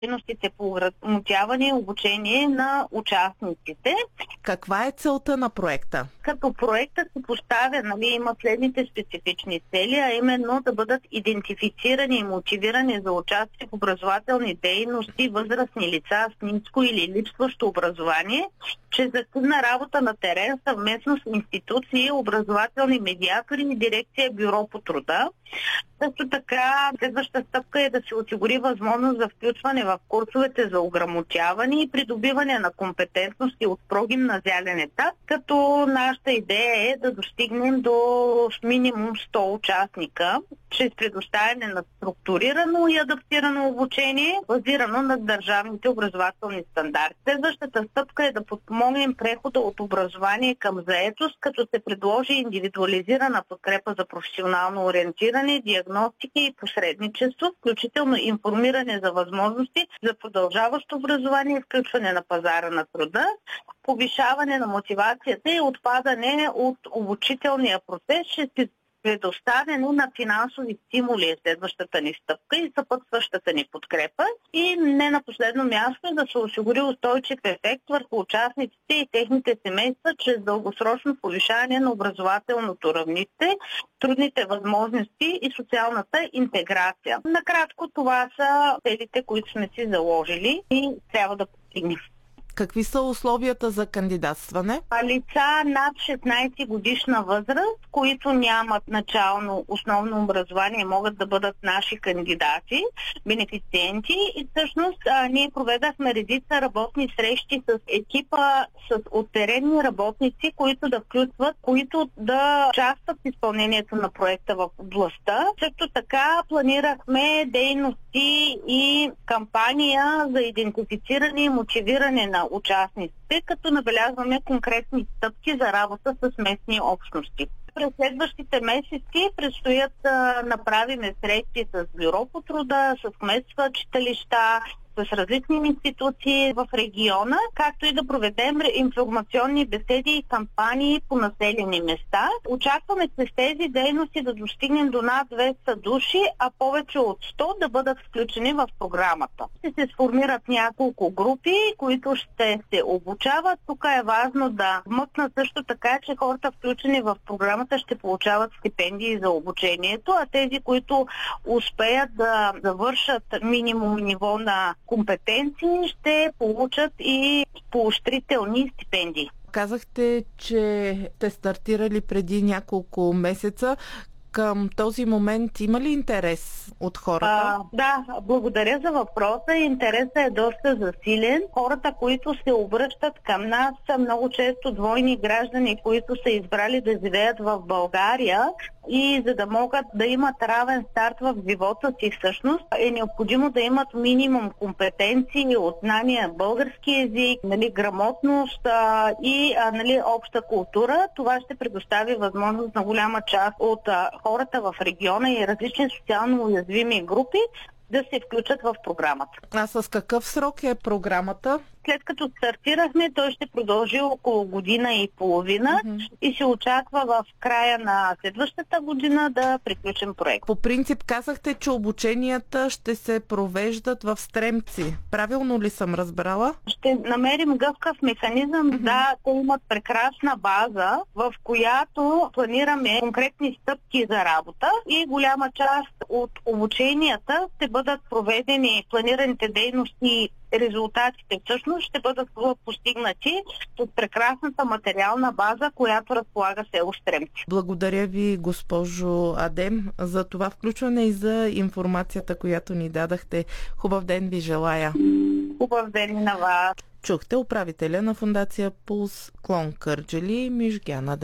дейностите по ограмотяване и обучение на участниците. Каква е целта на проекта? Като проектът се поставя, има следните специфични цели, а именно да бъдат идентифицирани и мотивирани за участие в образователни дейности възрастни лица с ниско или липсващо образование, чрез активна работа на терен съвместно с институции, образователни медиатори и дирекция Бюро по труда. Също така, следваща стъпка е да се осигури възможност за включване в курсовете за ограмотяване и придобиване на компетентности от прогимназиален етап, като нашата идея е да достигнем до минимум 100 участника, чрез предоставяне на структурирано и адаптирано обучение, базирано на държавните образователни стандарти. Следващата стъпка е да подпомогнем прехода от образование към заетост, като се предложи индивидуализирана подкрепа за професионално ориентиране, диагностика и посредничество, включително информиране за възможности за продължаващо образование и включване на пазара на труда, повишаване на мотивацията и отпадане от обучителния процес чрез предоставяне на финансови стимули е следващата ни стъпка и съпътстващата ни подкрепа. И не на последно място е да се осигури устойчив ефект върху участниците и техните семейства чрез дългосрочно повишаване на образователното равнище, трудните възможности и социалната интеграция. Накратко, това са целите, които сме си заложили и трябва да постигнем. Какви са условията за кандидатстване? Лица над 16 годишна възраст, които нямат начално основно образование, могат да бъдат наши кандидати, бенефициенти. И всъщност ние проведахме редица работни срещи с екипа от теренни работници, които да участват в изпълнението на проекта в областта. Също така планирахме дейности и кампания за идентифициране и мотивиране на участниците, като набелязваме конкретни стъпки за работа с местни общности. През следващите месеци предстоят да направим срещи с Бюро по труда, с кметства, читалища, с различни институции в региона, както и да проведем информационни беседи и кампании по населени места. Очакваме с тези дейности да достигнем до над 200 души, а повече от 100 да бъдат включени в програмата. Ще се сформират няколко групи, които ще се обучават. Тук е важно да вмъкна също така, че хората включени в програмата ще получават стипендии за обучението, а тези, които успеят да завършат минимум ниво на компетенции, ще получат и поощрителни стипендии. Казахте, че сте стартирали преди няколко месеца. Към този момент има ли интерес от хората? Да, благодаря за въпроса. Интересът е доста засилен. Хората, които се обръщат към нас, са много често двойни граждани, които са избрали да живеят в България и за да могат да имат равен старт в живота си, всъщност е необходимо да имат минимум компетенции от знания български език, грамотност и обща култура. Това ще предостави възможност на голяма част от хората в региона и различни социално уязвими групи да се включат в програмата. А с какъв срок е програмата? След като стартирахме, той ще продължи около година и половина и се очаква в края на следващата година да приключим проект. По принцип казахте, че обученията ще се провеждат в Стремци. Правилно ли съм разбрала? Ще намерим гъвкав механизъм. Да, те имат прекрасна база, в която планираме конкретни стъпки за работа и голяма част от обученията ще бъдат проведени, планираните дейности, резултатите всъщност ще бъдат постигнати с прекрасната материална база, която разполага село Стремци. Благодаря ви, госпожо Адем, за това включване и за информацията, която ни дадахте. Хубав ден ви желая. Хубав ден и на вас. Чухте управителя на фондация Пулс, клон Кърджали, Мижгяна